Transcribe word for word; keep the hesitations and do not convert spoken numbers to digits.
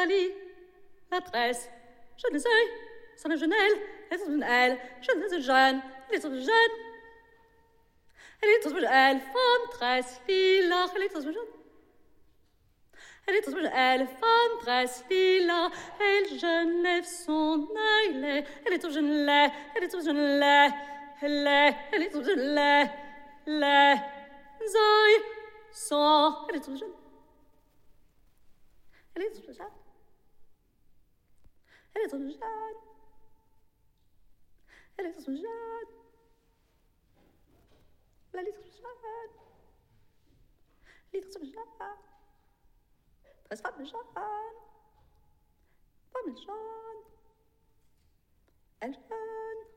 jolie, la tresse, jeunes yeux, sans le jeunelle, elle est toute elle, jeunes jeune, elle est toute jeune. Elle est toute elle, femme tresse, lilas, elle est toute jeune. Elle est toute elle, femme tresse, lilas, elle jeune lève son œil laid, elle est toute jeune laid, elle est toute jeune laid, laid, elle est toute jeune laid, laid, yeux, sang, elle est toute jeune. Elle est toute jeune. Elle est toute jeune. Elle est toute jeune. La litre jeune. Litre jeune. Treize femmes jeunes. Femmes jeunes. Elle jeune.